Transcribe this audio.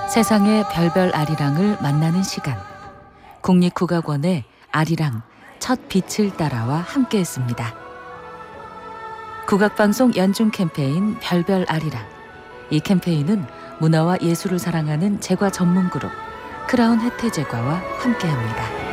세상의 별별 아리랑을 만나는 시간. 국립국악원의 아리랑 첫 빛을 따라와 함께했습니다. 국악방송 연중 캠페인 별별 아리랑. 이 캠페인은 문화와 예술을 사랑하는 제과 전문 그룹 크라운 혜태제과와 함께합니다.